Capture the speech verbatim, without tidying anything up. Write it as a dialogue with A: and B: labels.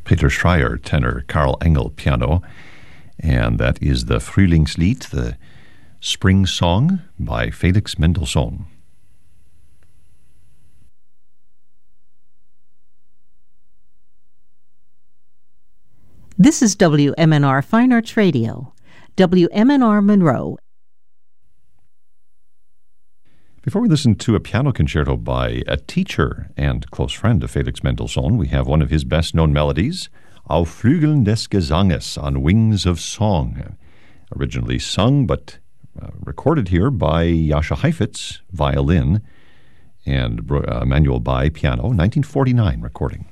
A: Peter Schreier, tenor, Karl Engel, piano. And that is the Frühlingslied, the Spring Song by Felix Mendelssohn.
B: This is W M N R Fine Arts Radio, W M N R Monroe.
A: Before we listen to a piano concerto by a teacher and close friend of Felix Mendelssohn, we have one of his best-known melodies, Auf Flügeln des Gesanges, on Wings of Song, originally sung but uh, recorded here by Jascha Heifetz, violin, and uh, Emanuel Bai, piano, nineteen forty-nine recording.